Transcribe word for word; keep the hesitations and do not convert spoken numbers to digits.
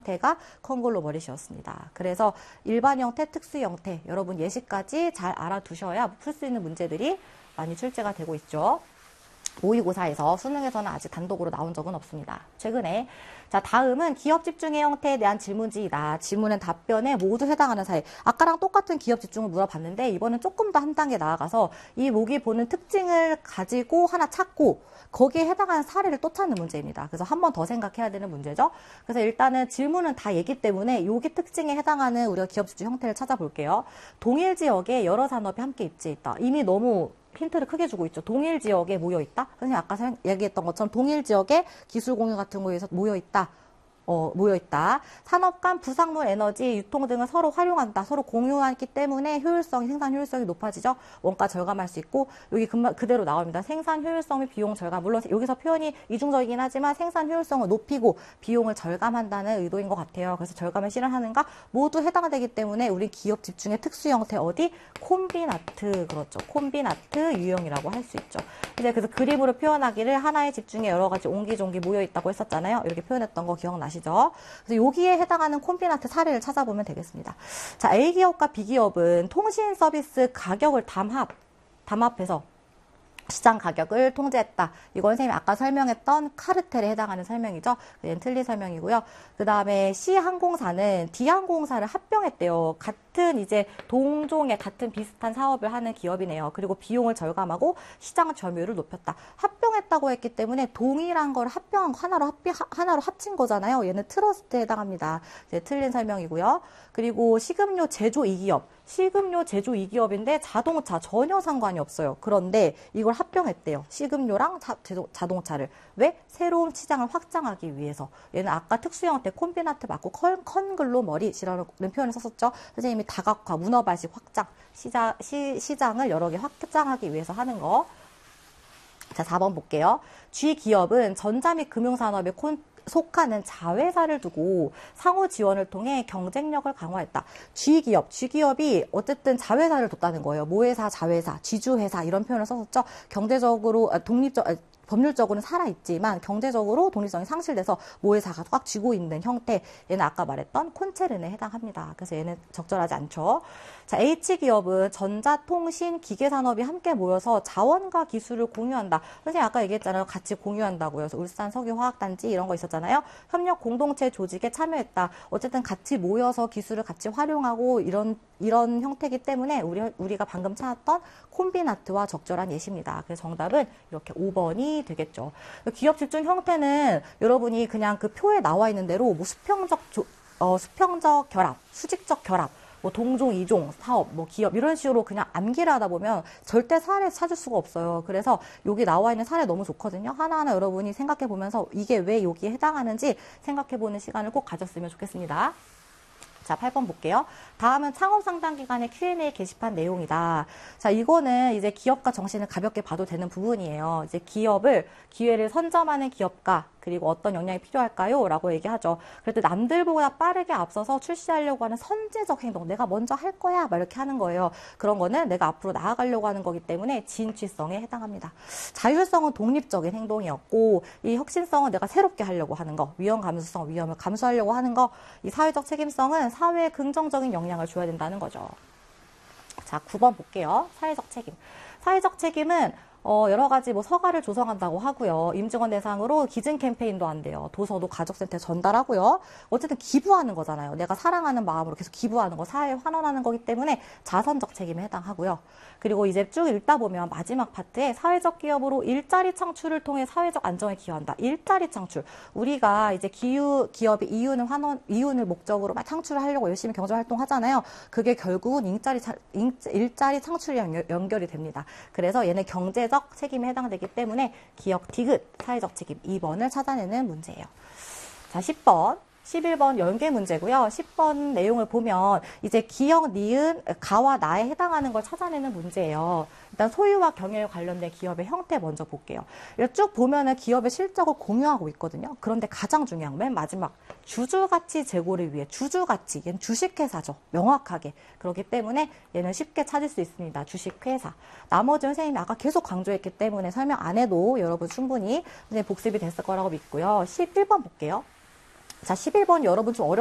형태가 컨글로머릿이었습니다. 그래서 일반 형태, 특수 형태, 여러분 예시까지 잘 알아두셔야 풀 수 있는 문제들이 많이 출제가 되고 있죠. 모의고사에서, 수능에서는 아직 단독으로 나온 적은 없습니다. 최근에. 자, 다음은 기업 집중의 형태에 대한 질문지이다. 질문은 답변에 모두 해당하는 사례. 아까랑 똑같은 기업 집중을 물어봤는데 이번엔 조금 더 한 단계 나아가서 이 모기 보는 특징을 가지고 하나 찾고 거기에 해당하는 사례를 또 찾는 문제입니다. 그래서 한 번 더 생각해야 되는 문제죠. 그래서 일단은 질문은 다 얘기 때문에 여기 특징에 해당하는 우리가 기업 집중 형태를 찾아볼게요. 동일 지역에 여러 산업이 함께 입지해 있다. 이미 너무 힌트를 크게 주고 있죠. 동일 지역에 모여있다. 선생님 아까 얘기했던 것처럼 동일 지역에 기술 공유 같은 거에서 모여있다. 어, 모여있다. 산업 간 부산물, 에너지, 유통 등을 서로 활용한다. 서로 공유하기 때문에 효율성이, 생산 효율성이 높아지죠. 원가 절감할 수 있고, 여기 금방 그대로 나옵니다. 생산 효율성 및 비용 절감. 물론 여기서 표현이 이중적이긴 하지만 생산 효율성을 높이고 비용을 절감한다는 의도인 것 같아요. 그래서 절감을 실현하는가 모두 해당되기 때문에 우리 기업 집중의 특수 형태 어디? 콤비나트. 그렇죠. 콤비나트 유형이라고 할 수 있죠. 이제 그래서 그림으로 표현하기를 하나의 집중에 여러 가지 옹기종기 모여있다고 했었잖아요. 이렇게 표현했던 거 기억나시죠? 그래서 여기에 해당하는 콤비나트 사례를 찾아보면 되겠습니다. 자, A기업과 B기업은 통신 서비스 가격을 담합, 담합해서 시장 가격을 통제했다. 이건 선생님이 아까 설명했던 카르텔에 해당하는 설명이죠. 얘는 틀린 설명이고요. 그 다음에 C항공사는 D항공사를 합병했대요. 같은 이제 동종의 같은 비슷한 사업을 하는 기업이네요. 그리고 비용을 절감하고 시장 점유율을 높였다. 합병했다고 했기 때문에 동일한 걸 합병한 거 하나로, 합비, 하나로 합친 거잖아요. 얘는 트러스트에 해당합니다. 이제 틀린 설명이고요. 그리고 식음료 제조 이기업. 식음료 제조 이기업인데 자동차 전혀 상관이 없어요. 그런데 이걸 합병했대요. 식음료랑 자, 자동차를. 왜? 새로운 시장을 확장하기 위해서. 얘는 아까 특수 형태 콤비나트 맞고 컨, 컨글로머릿이라는 표현을 썼었죠. 선생님이 다각화, 문어발식 확장, 시장, 시, 시장을 여러 개 확장하기 위해서 하는 거. 자, 사 번 볼게요. G기업은 전자 및 금융산업의 콘 속하는 자회사를 두고 상호 지원을 통해 경쟁력을 강화했다. G기업, G기업이 어쨌든 자회사를 뒀다는 거예요. 모회사, 자회사, 지주회사 이런 표현을 썼었죠. 경제적으로, 독립적, 법률적으로는 살아있지만 경제적으로 독립성이 상실돼서 모회사가 꽉 쥐고 있는 형태. 얘는 아까 말했던 콘체른에 해당합니다. 그래서 얘는 적절하지 않죠. 자, H기업은 전자통신, 기계산업이 함께 모여서 자원과 기술을 공유한다. 선생님 아까 얘기했잖아요. 같이 공유한다고요. 그래서 울산 석유화학단지 이런 거 있었잖아요. 협력 공동체 조직에 참여했다. 어쨌든 같이 모여서 기술을 같이 활용하고 이런 이런 형태이기 때문에 우리, 우리가 방금 찾았던 콤비나트와 적절한 예시입니다. 그래서 정답은 이렇게 오 번이 되겠죠. 기업 집중 형태는 여러분이 그냥 그 표에 나와 있는 대로 뭐 수평적, 조, 어, 수평적 결합, 수직적 결합, 뭐 동종, 이종, 사업, 뭐 기업 이런 식으로 그냥 암기를 하다 보면 절대 사례 찾을 수가 없어요. 그래서 여기 나와 있는 사례 너무 좋거든요. 하나하나 여러분이 생각해 보면서 이게 왜 여기에 해당하는지 생각해 보는 시간을 꼭 가졌으면 좋겠습니다. 자, 팔 번 볼게요. 다음은 창업 상담 기간의 큐 앤 에이 게시판 내용이다. 자, 이거는 이제 기업가 정신을 가볍게 봐도 되는 부분이에요. 이제 기업을, 기회를 선점하는 기업가, 그리고 어떤 역량이 필요할까요? 라고 얘기하죠. 그래도 남들보다 빠르게 앞서서 출시하려고 하는 선제적 행동, 내가 먼저 할 거야, 막 이렇게 하는 거예요. 그런 거는 내가 앞으로 나아가려고 하는 거기 때문에 진취성에 해당합니다. 자율성은 독립적인 행동이었고, 이 혁신성은 내가 새롭게 하려고 하는 거, 위험 감수성, 위험을 감수하려고 하는 거, 이 사회적 책임성은 사회에 긍정적인 영향을 줘야 된다는 거죠. 자, 구 번 볼게요. 사회적 책임. 사회적 책임은 어, 여러 가지 뭐 서가를 조성한다고 하고요. 임직원 대상으로 기증 캠페인도 한대요. 도서도 가족센터에 전달하고요. 어쨌든 기부하는 거잖아요. 내가 사랑하는 마음으로 계속 기부하는 거, 사회에 환원하는 거기 때문에 자선적 책임에 해당하고요. 그리고 이제 쭉 읽다 보면 마지막 파트에 사회적 기업으로 일자리 창출을 통해 사회적 안정에 기여한다. 일자리 창출. 우리가 이제 기유, 기업이 이윤을 환원, 이윤을 목적으로 막 창출을 하려고 열심히 경제 활동하잖아요. 그게 결국은 일자리, 일자리 창출이랑 연결이 됩니다. 그래서 얘는 경제 책임에 해당되기 때문에 기업 디귿 사회적 책임 이 번을 찾아내는 문제예요. 자, 십 번. 십일 번 연계 문제고요. 십 번 내용을 보면 이제 기역, 니은, 가와 나에 해당하는 걸 찾아내는 문제예요. 일단 소유와 경영에 관련된 기업의 형태 먼저 볼게요. 쭉 보면은 기업의 실적을 공유하고 있거든요. 그런데 가장 중요한 맨 마지막 주주가치 제고를 위해 주주가치, 얘는 주식회사죠. 명확하게. 그렇기 때문에 얘는 쉽게 찾을 수 있습니다. 주식회사. 나머지 선생님이 아까 계속 강조했기 때문에 설명 안 해도 여러분 충분히 복습이 됐을 거라고 믿고요. 십일 번 볼게요. 자, 십일 번 여러분 좀 어렵